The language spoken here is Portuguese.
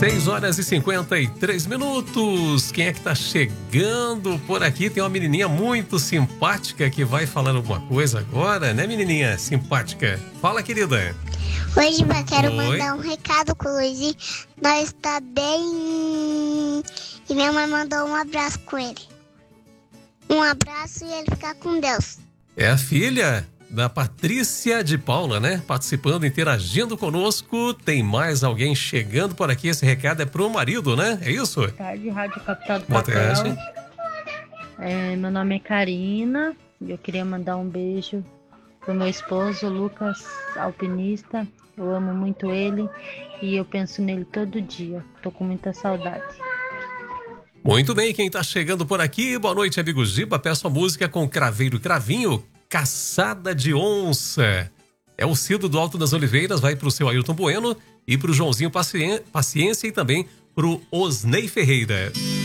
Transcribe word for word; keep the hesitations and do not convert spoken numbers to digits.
seis horas e cinquenta e três minutos. Quem é que tá chegando por aqui? Tem uma menininha muito simpática que vai falar alguma coisa agora, né, menininha simpática? Fala, querida. Oi, Giba, quero Oi. mandar um recado com o Luizinho. Nós está bem. E minha mãe mandou um abraço com ele. Um abraço e ele ficar com Deus. É a filha da Patrícia de Paula, né? Participando, interagindo conosco. Tem mais alguém chegando por aqui. Esse recado é pro marido, né? É isso? Boa tarde, Rádio Capital do Boa Papel. tarde. É, meu nome é Karina e eu queria mandar um beijo pro meu esposo, Lucas, alpinista. Eu amo muito ele e eu penso nele todo dia. Tô com muita saudade. Muito bem, quem tá chegando por aqui, boa noite, amigo Giba. Peço a música com Craveiro Cravinho, Caçada de Onça. É o Cido do Alto das Oliveiras, vai pro seu Ailton Bueno e pro Joãozinho Pacien- Paciência e também pro Osnei Ferreira.